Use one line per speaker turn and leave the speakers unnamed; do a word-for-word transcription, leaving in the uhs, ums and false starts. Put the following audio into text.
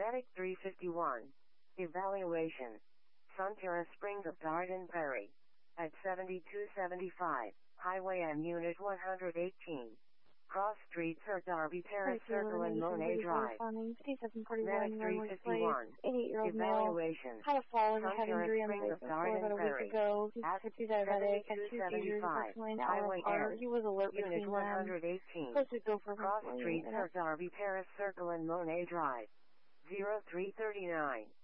Medic three fifty-one. Evaluation. Sunterra Springs of Garden Prairie. At seventy-two seventy-five, Highway M Unit one eighteen. Cross Street, Sir Darby Terrace Circle and Monet Drive. Medic three fifty-one.
eighty-eight-year-old male.
Evaluation.
Had a fall and a head
Sunterra
injury on the
Springs of
basement floor
Garden
about a week
Prairie.
ago. He
At
had two diabetics, had two seizures,
seventy-two seventy-five,
approximately an hour
Highway
apart.
M.
He was alert
Unit
between
one
them.
eighteen.
Supposed to go for
Cross
approximately
Street,
eight
Sir
minutes.
Darby Terrace Circle and Monet Drive. zero three thirty-nine.